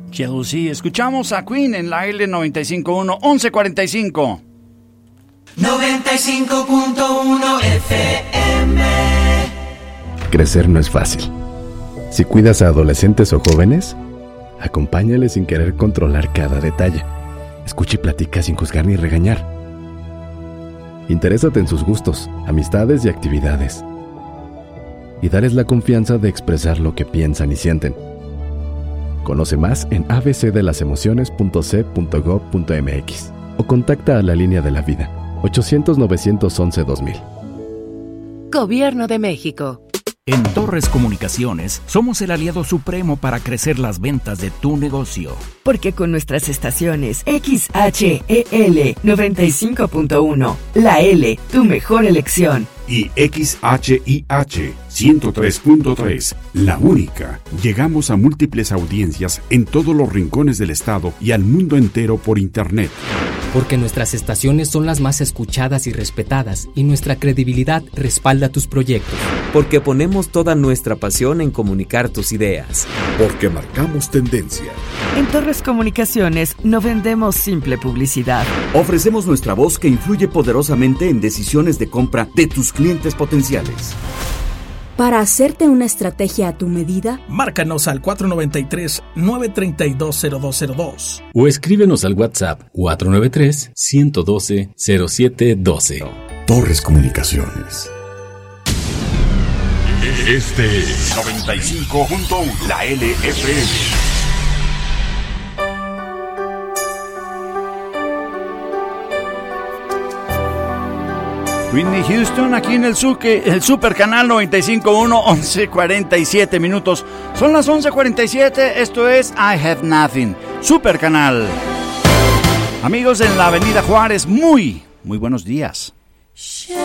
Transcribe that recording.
Jealousy. Escuchamos a Queen en la L95.1, 11:45. 95.1 FM. Crecer no es fácil. Si cuidas a adolescentes o jóvenes, acompáñales sin querer controlar cada detalle. Escucha y platica sin juzgar ni regañar. Interésate en sus gustos, amistades y actividades. Y darles la confianza de expresar lo que piensan y sienten. Conoce más en abcdelasemociones.c.gov.mx o contacta a la Línea de la Vida, 800-911-2000. Gobierno de México. En Torres Comunicaciones somos el aliado supremo para crecer las ventas de tu negocio. Porque con nuestras estaciones XHEL 95.1, la L, tu mejor elección. Y XHIH 103.3, la única. Llegamos a múltiples audiencias en todos los rincones del estado y al mundo entero por internet. Porque nuestras estaciones son las más escuchadas y respetadas y nuestra credibilidad respalda tus proyectos. Porque ponemos toda nuestra pasión en comunicar tus ideas. Porque marcamos tendencia. En Torres Comunicaciones no vendemos simple publicidad. Ofrecemos nuestra voz que influye poderosamente en decisiones de compra de tus clientes potenciales. Para hacerte una estrategia a tu medida, márcanos al 493-932-0202 o escríbenos al WhatsApp 493-112-0712. Torres Comunicaciones. Este 95.1, la LFM. Whitney Houston aquí en el Super Canal 95.1, 11:47 minutos. Son las 11:47, esto es I Have Nothing, Super Canal. Amigos en la Avenida Juárez, muy buenos días.